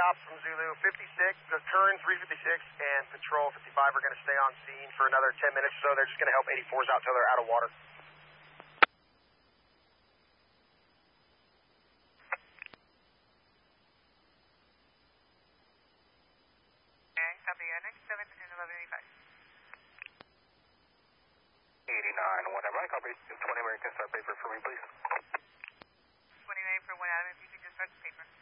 ops from Zulu 56, the turn 356, and Patrol 55 are going to stay on scene for another 10 minutes or so. They're just going to help 84s out till they're out of water. Copy, next 7 and 1185. 89, whenever I copy, 20 American start paper for me, please. 29 for 1 Adam, if you could just start the paper.